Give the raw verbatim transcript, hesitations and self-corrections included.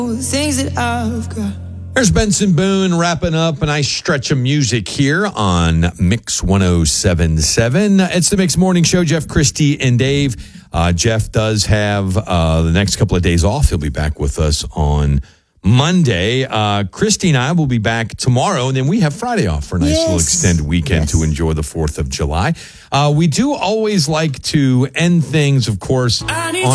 things that I've got. There's Benson Boone wrapping up a nice stretch of music here on Mix one oh seven point seven. It's the Mix Morning Show. Jeff, Christy, and Dave. Uh, Jeff does have uh, the next couple of days off. He'll be back with us on Monday. Uh, Christy and I will be back tomorrow, and then we have Friday off for a nice Yes. little extended weekend Yes. to enjoy the fourth of July. Uh, we do always like to end things, of course, I need on